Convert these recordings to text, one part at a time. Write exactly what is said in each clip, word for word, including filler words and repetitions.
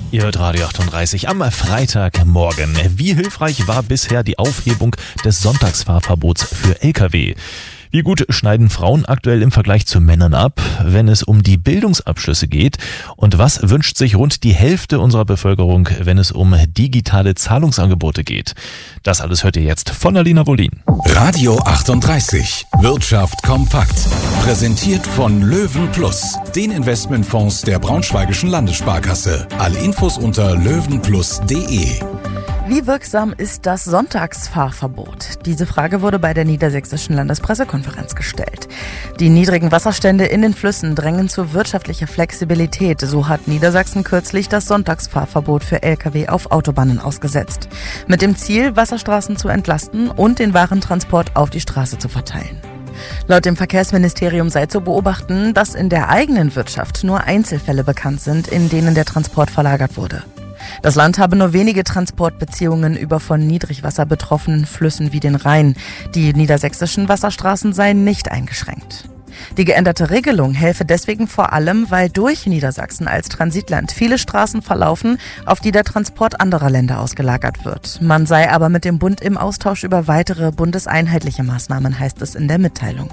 Ihr hört Radio achtunddreißig am Freitagmorgen. Wie hilfreich war bisher die Aufhebung des Sonntagsfahrverbots für L K W? Wie gut schneiden Frauen aktuell im Vergleich zu Männern ab, wenn es um die Bildungsabschlüsse geht? Und was wünscht sich rund die Hälfte unserer Bevölkerung, wenn es um digitale Zahlungsangebote geht? Das alles hört ihr jetzt von Alina Wollin. Radio achtunddreißig. Wirtschaft kompakt. Präsentiert von Löwen Plus, den Investmentfonds der Braunschweigischen Landessparkasse. Alle Infos unter löwenplus punkt de. Wie wirksam ist das Sonntagsfahrverbot? Diese Frage wurde bei der Niedersächsischen Landespressekonferenz gestellt. Die niedrigen Wasserstände in den Flüssen drängen zu wirtschaftlicher Flexibilität. So hat Niedersachsen kürzlich das Sonntagsfahrverbot für L K W auf Autobahnen ausgesetzt. Mit dem Ziel, Wasserstraßen zu entlasten und den Warentransport auf die Straße zu verteilen. Laut dem Verkehrsministerium sei zu beobachten, dass in der eigenen Wirtschaft nur Einzelfälle bekannt sind, in denen der Transport verlagert wurde. Das Land habe nur wenige Transportbeziehungen über von Niedrigwasser betroffenen Flüssen wie den Rhein. Die niedersächsischen Wasserstraßen seien nicht eingeschränkt. Die geänderte Regelung helfe deswegen vor allem, weil durch Niedersachsen als Transitland viele Straßen verlaufen, auf die der Transport anderer Länder ausgelagert wird. Man sei aber mit dem Bund im Austausch über weitere bundeseinheitliche Maßnahmen, heißt es in der Mitteilung.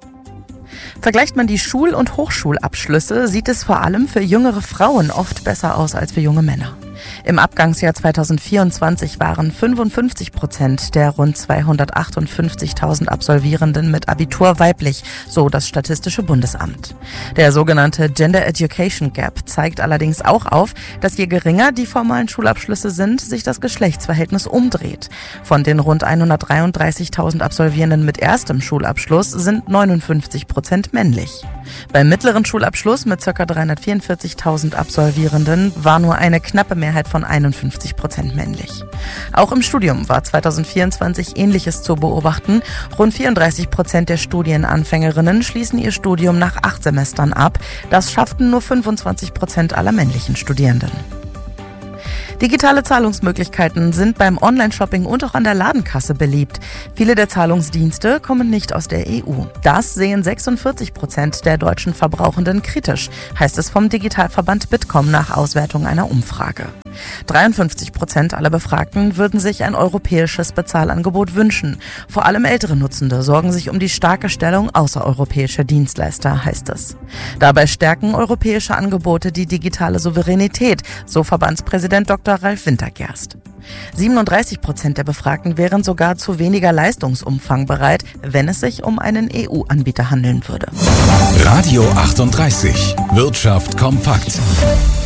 Vergleicht man die Schul- und Hochschulabschlüsse, sieht es vor allem für jüngere Frauen oft besser aus als für junge Männer. Im Abgangsjahr zweitausendvierundzwanzig waren fünfundfünfzig Prozent der rund zweihundertachtundfünfzigtausend Absolvierenden mit Abitur weiblich, so das Statistische Bundesamt. Der sogenannte Gender Education Gap zeigt allerdings auch auf, dass je geringer die formalen Schulabschlüsse sind, sich das Geschlechtsverhältnis umdreht. Von den rund hundertdreiunddreißigtausend Absolvierenden mit erstem Schulabschluss sind neunundfünfzig Prozent männlich. Beim mittleren Schulabschluss mit ca. dreihundertvierundvierzigtausend Absolvierenden war nur eine knappe Mehrheit von einundfünfzig Prozent männlich. Auch im Studium war zweitausendvierundzwanzig Ähnliches zu beobachten. Rund vierunddreißig Prozent der Studienanfängerinnen schließen ihr Studium nach acht Semestern ab. Das schafften nur fünfundzwanzig Prozent aller männlichen Studierenden. Digitale Zahlungsmöglichkeiten sind beim Online-Shopping und auch an der Ladenkasse beliebt. Viele der Zahlungsdienste kommen nicht aus der E U. Das sehen sechsundvierzig Prozent der deutschen Verbrauchenden kritisch, heißt es vom Digitalverband Bitkom nach Auswertung einer Umfrage. dreiundfünfzig Prozent aller Befragten würden sich ein europäisches Bezahlangebot wünschen. Vor allem ältere Nutzende sorgen sich um die starke Stellung außereuropäischer Dienstleister, heißt es. Dabei stärken europäische Angebote die digitale Souveränität, so Verbandspräsident Doktor Ralf Wintergerst. siebenunddreißig Prozent der Befragten wären sogar zu weniger Leistungsumfang bereit, wenn es sich um einen E U-Anbieter handeln würde. Radio achtunddreißig. Wirtschaft kompakt.